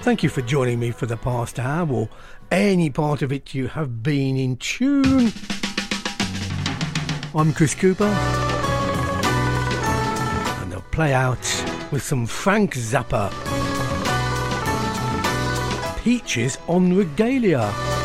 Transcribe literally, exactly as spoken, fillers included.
Thank you for joining me for the past hour, or any part of it you have been in tune. I'm Chris Cooper, and I'll play out with some Frank Zappa. Peaches on Regalia.